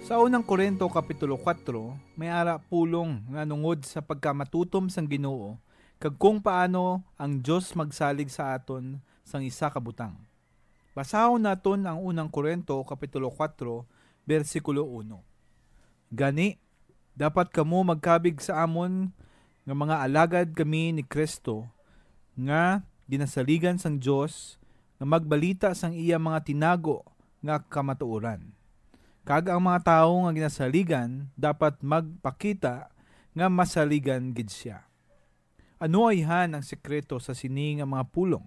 Sa unang Korinto kapitulo 4, may ara pulong nga nungod sa pagkamatutom sang Ginoo kag kung paano ang Dios magsalig sa aton sang isa ka butang. Basahon naton ang unang Korinto kapitulo 4 bersikulo 1. Gani, dapat kamo magkabig sa amon nga mga alagad kami ni Kristo nga ginasaligan sang Dios nga magbalita sang iya mga tinago nga kamatuoran. Kag ang mga tawo nga ginasaligan dapat magpakita nga masaligan gid siya. Ano ayhan ang sekreto sa sini nga mga pulong?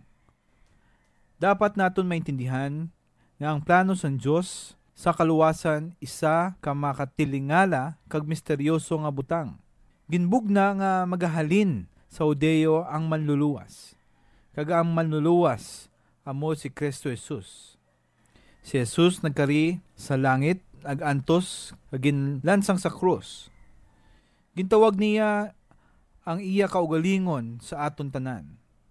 Dapat naton maintindihan nga ang plano sang Dios sa kaluwasan isa ka makatilingala kag misteryoso nga butang. Ginbugna nga magahalin sa Judeo ang manluluwas. Kag ang manluluwas amo si Kristo Jesus. Si Jesus nagkari sa langit ag-antos ginlansang sa krus. Gintawag niya ang iya kaugalingon sa aton tanan.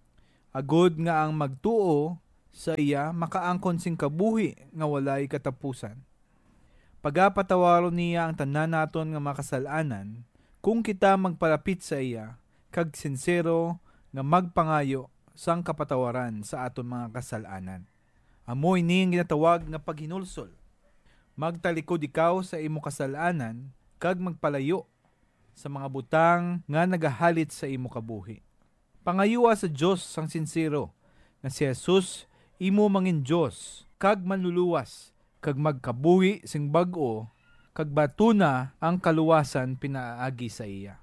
Agod nga ang magtuo sa iya makaangkon sing kabuhi nga walay katapusan. Pagapatawaron niya ang tanan naton nga makasalanan kung kita magpalapit sa iya kag sincero nga magpangayo sang kapatawaran sa aton mga kasalanan. Amoy ni ang ginatawag nga paghinulsol. Magtalikod ikaw sa imo kasalanan kag magpalayo sa mga butang nga nagahalit sa imo kabuhi. Pangayuwa sa Dios sang sincero nga si Jesus imo mangin Dios kag manluluwas kag magkabuhi sing bag-o kag batuna ang kaluwasan pinaagi sa iya.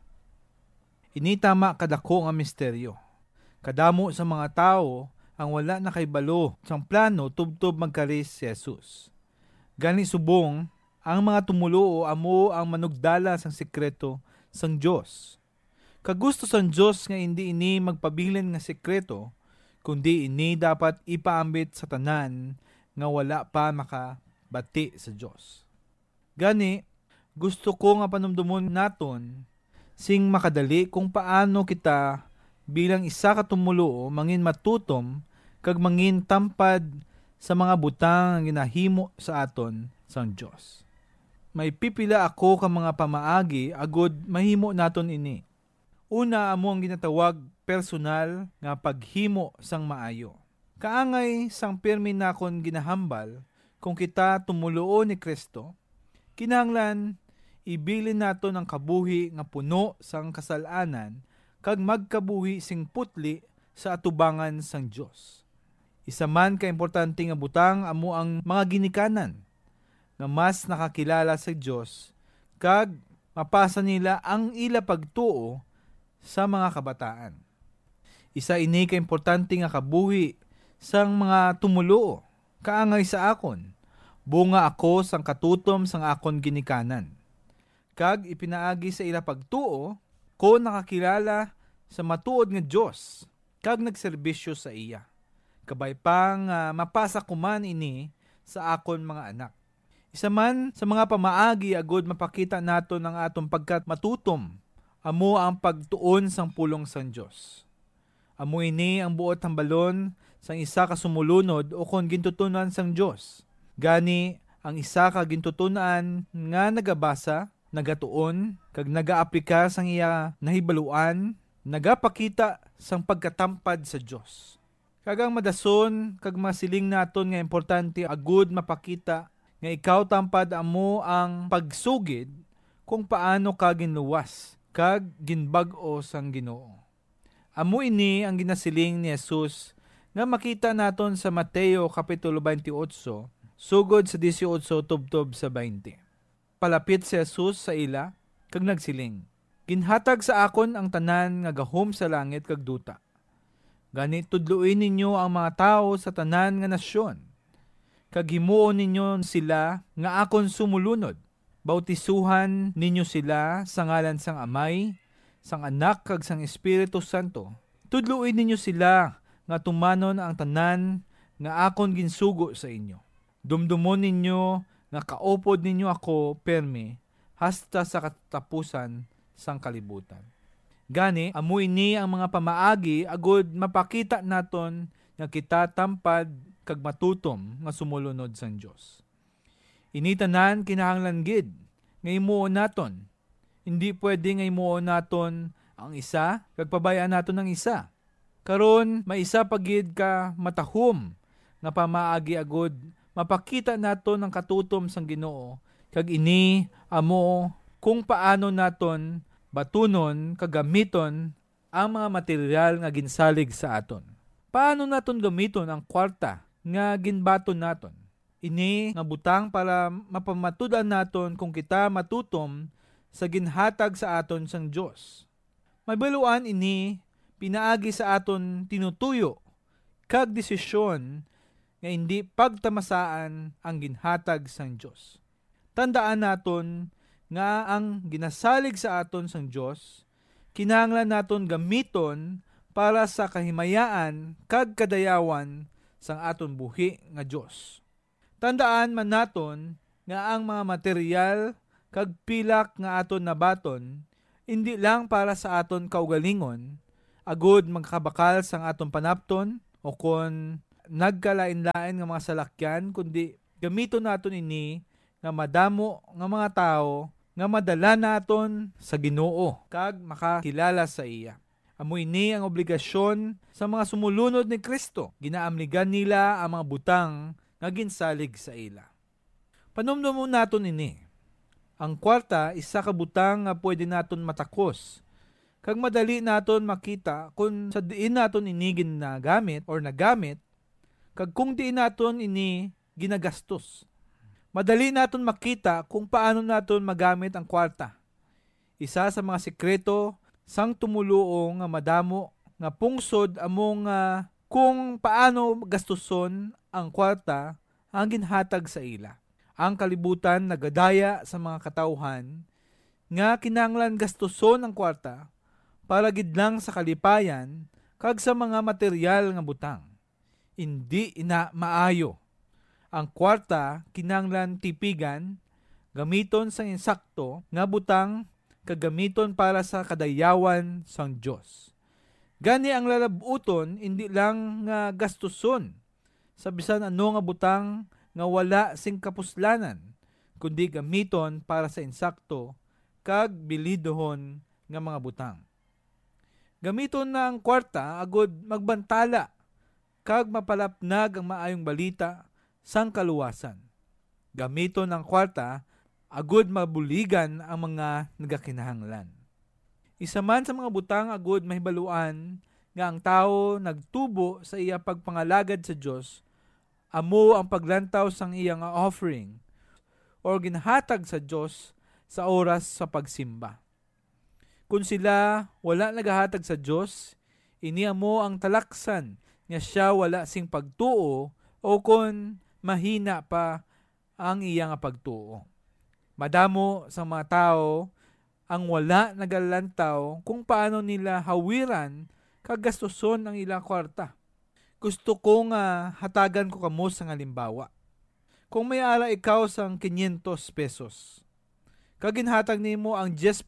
Initama kadako nga misteryo. Kadamo sa mga tao ang wala na kay balo sang plano tubtob magkaris si Jesus. Gani subong, ang mga tumulo amo ang manugdala sang sekreto sang Dios. Kagusto sang Dios nga hindi ini magpabilin nga sekreto, kundi ini dapat ipaambit sa tanan nga wala pa makabati sa Dios. Gani, gusto ko nga panumdumon naton sing makadali kung paano kita bilang isa ka tumulo mangin matutom kag mangin tampad sa mga butang ang ginahimo sa aton sang Dios. May pipila ako ka mga pamaagi agod mahimo naton ini. Una amo ang ginatawag personal nga paghimo sang maayo. Kaangay sang pirmi nakon ginahambal kung kita tumuloon ni Kristo, kinahanglan ibilin naton ang kabuhi nga puno sang kasalanan kag magkabuhi sing putli sa atubangan sang Dios. Isa man ka importante nga butang amo ang mga ginikanan nga mas nakakilala sa Dios kag mapasa nila ang ila pagtuo sa mga kabataan. Isa ini ka importante nga kabuhi sang mga tumulo kaangay sa akon. Bunga ako sang katutom sang akon ginikanan. Kag ipinaagi sa ila pagtuo ko nakakilala sa matuod nga Dios kag nagserbisyo sa iya. Kabay pang mapasa kuman ini sa akon mga anak. Isa man sa mga pamaagi agod mapakita nato ng atong pagkat matutom, amo ang pagtuon sang pulong sang Dios. Amo ini ang buot hambalon sang isa ka sumulunod o kon gintutunan sang Dios. Gani ang isa ka gintutunan nga nagabasa, nagatuon, kag nagaaplika sang iya nahibaluan, nagapakita sang pagkatampad sa Dios. Kagang madason, kag masiling naton nga importante agud mapakita nga ikaw tampad amo ang pagsugid kung paano ka ginluwas kag ginbag-o sang Ginoo. Amo ini ang ginasiling ni Jesus nga makita naton sa Mateo kapitulo 28, sugod sa 18 tubtob sa 20. Palapit si Jesus sa ila kag nagsiling, "Ginhatag sa akon ang tanan nga gahom sa langit kag duta. Gani tudluin ninyo ang mga tao sa tanan nga nasyon. Kag himuon ninyo sila nga akon sumulunod. Bautisuhan ninyo sila sa ngalan sang Amay, sang Anak kag sang Espiritu Santo. Tudluin ninyo sila nga tumanon ang tanan nga akon ginsugo sa inyo. Dumdumon ninyo nga kaupod ninyo ako permi hasta sa katapusan sang kalibutan." Gani, amo ini ang mga pamaagi agud mapakita naton nga kita tampad kag matutom nga sumulunod sang Dios. Ini tanan kinahanglan gid nga himuon naton. Hindi pwede nga himuon naton ang isa kag pabayaan naton ang isa. Karon maisa pagid ka matahom nga pamaagi agud mapakita naton ang katutom sang Ginoo kag ini amo kung paano naton batunon kagamiton ang mga material nga ginsalig sa aton. Paano naton gamiton ang kwarta nga ginbaton naton? Ini nga butang para mapamatudan naton kung kita matutom sa ginhatag sa aton sang Dios. Mabaluan ini pinaagi sa aton tinutuyo kag desisyon nga hindi pagtamasaan ang ginhatag sang Dios. Tandaan naton nga ang ginasalig sa aton sang Dios kinahanglan naton gamiton para sa kahimayaan kag kadayawan sang aton buhi nga Dios. Tandaan man naton nga ang mga material kag pilak nga aton nabaton hindi lang para sa aton kaugalingon agud magkabakal sang aton panapton o kon nagkalain-lain nga mga salakyan, kundi gamiton naton ini nga madamo nga mga tao nga madala naton sa Ginoo kag makakilala sa iya. Amo ini ang obligasyon sa mga sumulunod ni Kristo. Ginaamligan nila ang mga butang nga ginsalig sa ila. Panumdumon naton ini. Ang kwarta isa ka butang nga pwede naton matakos. Kag madali naton makita kung sa diin naton ini ginagamit or nagamit, kag kung diin naton ini ginagastos. Madali naton makita kung paano naton magamit ang kwarta. Isa sa mga sikreto sang tumuluo nga madamo nga pungsod among kung paano gastuson ang kwarta ang ginhatag sa ila. Ang kalibutan nagadaya sa mga katauhan nga kinahanglan gastuson ang kwarta para gid lang sa kalipayan kag sa mga material nga butang. Hindi ina maayo. Ang kwarta kinahanglan tipigan, gamiton sa insakto nga butang kag gamiton para sa kadayawan sang Dios. Gani ang lalabuton hindi lang nga gastuson sa bisan ano nga butang nga wala sing kapuslanan, kundi gamiton para sa insakto kag bilidohon nga mga butang. Gamiton na ang kwarta agud magbantala kag mapalapnag ang maayong balita sang kaluwasan. Gamiton ang kwarta agud mabuligan ang mga nagakinahanglan. Isa man sa mga butang agud mahibaluan nga ang tao nagtubo sa iya pagpangalagad sa Dios amo ang paglantaw sang iyang offering o ginhatag sa Dios sa oras sa pagsimba. Kung sila wala nagahatag sa Dios, ini amo ang talaksan nga siya wala sing pagtuo o kung mahina pa ang iyang pagtuo. Madamo sa mga tao ang wala nagalantaw kung paano nila hawiran kag gastuson ang ilang kwarta. Gusto kong hatagan ko kamo sa halimbawa. Kung may ala ikaw sang 500 pesos, kaginhatag nimo ang 10%.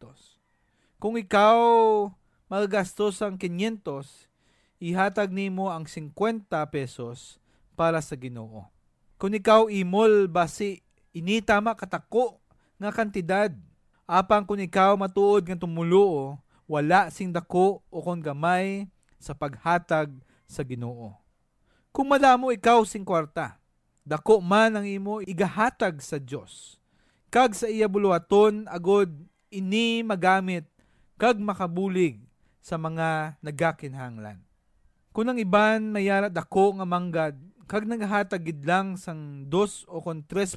Kung ikaw magagastos ang 500, ihatag nimo ang 50 pesos para sa Ginoo. Kung ikaw imol basi ini tama katako nga kantidad, apang kung ikaw matuod nga tumuluo, wala sing dako o kon gamay sa paghatag sa Ginoo. Kung madamo ikaw sing kwarta, dako man ang imo igahatag sa Dios. Kag sa iya buluhaton agud ini magamit kag makabulig sa mga nagakinahanglan. Kung ang iban mayara dako nga manggad kag nagahatag gid lang sang 2 o kon 3%,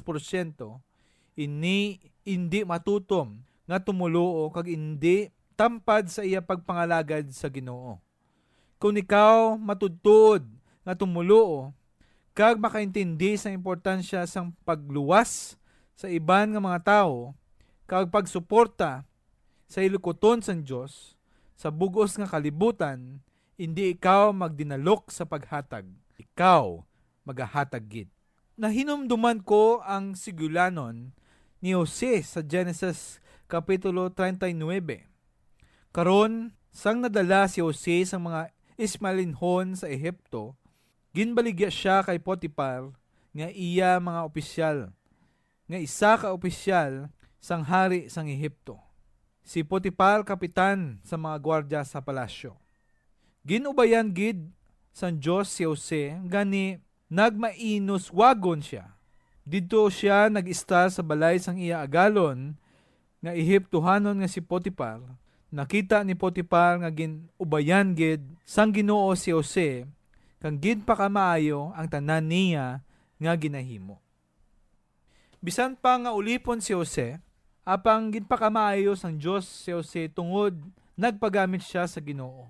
ini hindi matutom nga tumuluo kag hindi tampad sa iya pagpangalagad sa Ginoo. Kung ikaw matudtod nga tumuluo kag makaintindi sa importansya sang pagluwas sa iban nga mga tao kag pagsuporta sa ilukoton sang Dios sa bugos nga kalibutan, hindi ikaw magdinalok sa paghatag. Ikaw magahatag gid. Nahinumduman ko ang sigulanon ni Jose sa Genesis Kapitulo 39. Karon, sang nadala si Jose sa mga Ismaelinhon sa Ehipto, ginbaligya siya kay Potiphar nga iya mga opisyal. nga isa ka opisyal sang hari sang Ehipto. Si Potiphar kapitan sa mga gwardya sa palasyo. Ginubayan gid sang Dios si Jose gani nagmainos wagon siya. Dito siya nag-istar sa balay sang iya agalon nga Ehiptohanon nga si Potiphar. Nakita ni Potiphar nga ginubayan gid sang Ginoo si Jose kang gid pa kamaayo ang tanan niya nga ginahimo. Bisan pa nga ulipon si Jose, apang gid pa kamaayo sang Dios si Jose tungod nagpagamit siya sa Ginoo.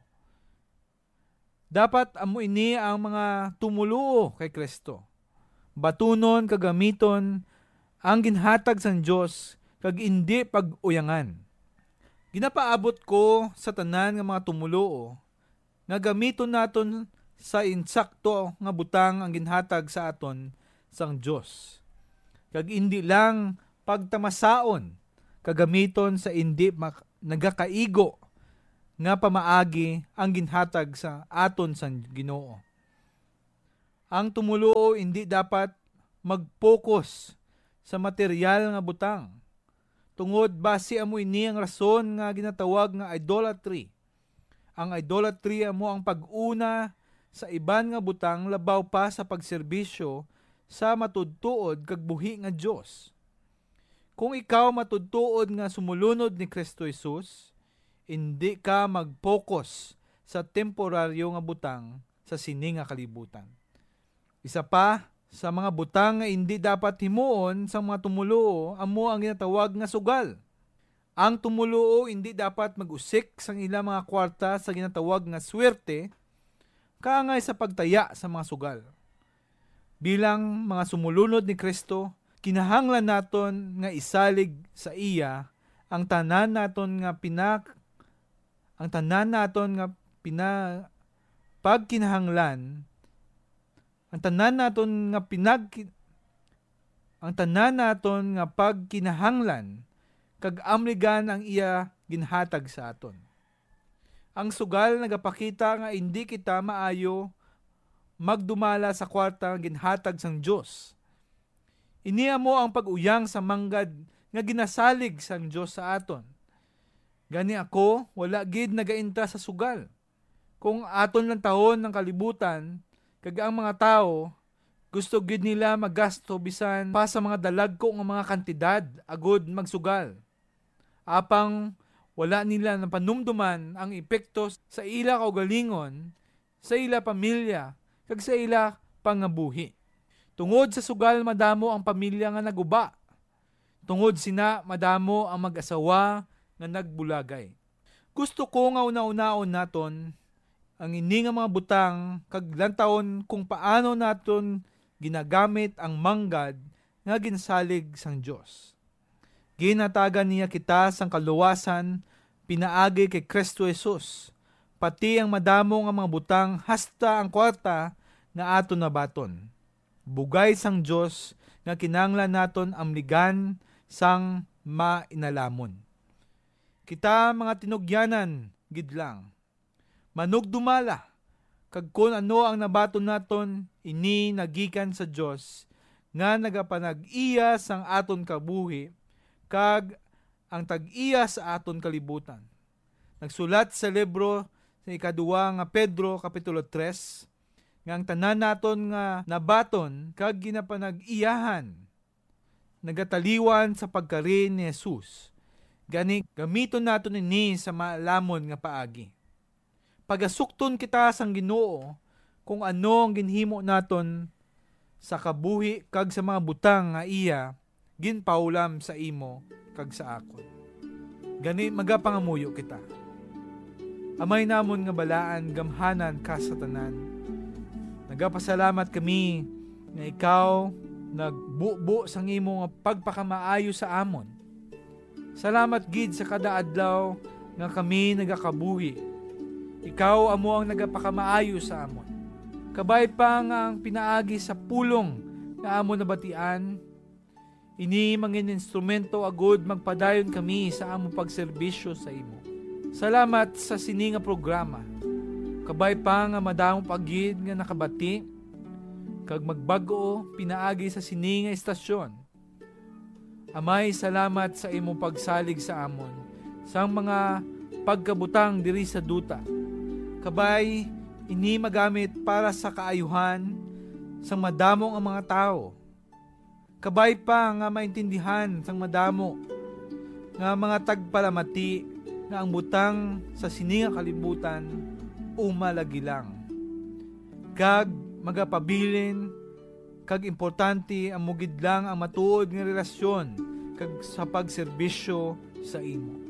Dapat amo ini ang mga tumuluo kay Kristo. Batunon kagamiton ang ginhatag sang Dios kag indi pag-uyangan. Ginapaabot ko sa tanan nga mga tumuluo nga gamiton naton sa insakto nga butang ang ginhatag sa aton sang Dios. Kag indi lang pagtamasaon kagamiton sa indi nagakaigo nga pamaagi ang ginhatag sa aton sang Ginoo. Ang tumuluo hindi dapat mag-focus sa material nga butang. Tungod base amo ini ang rason nga ginatawag nga idolatry. Ang idolatry amo ang pag-una sa iban nga butang labaw pa sa pagserbisyo sa matudtuod kag buhi nga Dios. Kung ikaw matudtuod nga sumulunod ni Kristo Jesus, hindi ka mag-focus sa temporaryo nga butang sa sini nga kalibutan. Isa pa sa mga butang nga hindi dapat himuon sa mga tumuluo amo ang ginatawag nga sugal. Ang tumuluo hindi dapat mag-usik sang ilang mga kwarta sa ginatawag nga swerte kaangay sa pagtaya sa mga sugal. Bilang mga sumulunod ni Kristo, kinahanglan naton nga isalig sa iya ang tanan naton nga pagkinahanglan ang tanan naton nga pagkinahanglan kag amligan ang iya ginhatag sa aton. Ang sugal nagapakita nga hindi kita maayo magdumala sa kwarta nga ginhatag sang Dios. Iniya mo ang pag-uyang sa manggad nga ginasalig sang Dios sa aton. Gani ako, wala gid nagainta sa sugal. Kung aton lang tahon ng kalibutan, kag ang mga tao, gusto gid nila magasto bisan pa sa mga dalagko nga mga kantidad agud magsugal. Apang wala nila ng panumduman ang epekto sa ila kaugalingon, sa ila pamilya, kag sa ila pangabuhi. Tungod sa sugal madamo ang pamilya nga naguba. Tungod sina madamo ang mag-asawa nga nagbulagay. Gusto ko nga una-unaon naton ang ini nga mga butang kag lantawon kung paano naton ginagamit ang manggad nga ginsalig sang Dios. Ginatagan niya kita sang kaluwasan pinaagi kay Kristo Jesus, pati ang madamo nga mga butang hasta ang kwarta nga aton nabaton. Bugay sang Dios nga kinahanglan naton amligan sang mainalamon. Kita mga tinugyanan gid lang manugdumala kag kun ano ang nabaton naton ini nagikan sa Dios nga nagapanag-iya sang aton kabuhi kag ang tag-iya sa aton kalibutan. Nagsulat sa libro sa ikaduwa nga Pedro kapitulo 3 nga ang tanan naton nga nabaton kag ginapanag-iyahan nagataliwan sa pagkari ni Jesus. Gani gamiton naton ini sa maalamon nga paagi. Pagasukton kita sang Ginoo kung ano ang ginhimo naton sa kabuhi kag sa mga butang nga iya ginpaulam sa imo kag sa akon. Gani magapangamuyo kita. Amay namon nga balaan gamhanan ka sa tanan. Nagapasalamat kami nga ikaw nagbubo sang imo nga pagpakamaayo sa amon. Salamat gid sa kada adlaw nga kami nagakabuhi. Ikaw amo ang nagapakamaayo sa amon. Kabay pa nga ang pinaagi sa pulong nga amon nabatian, ini mangin instrumento agud magpadayon kami sa among pagserbisyo sa imo. Salamat sa sini nga programa. Kabay pa nga madamong pagid nga nakabati, kag magbag-o pinaagi sa sini nga istasyon. Amay, salamat sa imong pagsalig sa amon, sang mga pagkabutang diri sa duta. Kabay, ini magamit para sa kaayuhan, sang madamong ang mga tao. Kabay pa nga maintindihan sang madamo, nga mga tagpalamati, nga ang butang sa sininga kalibutan, umalagi lang. Kag magapabilin, kag importante ang mugid lang ang matuod nga relasyon kag sa pagserbisyo sa imo.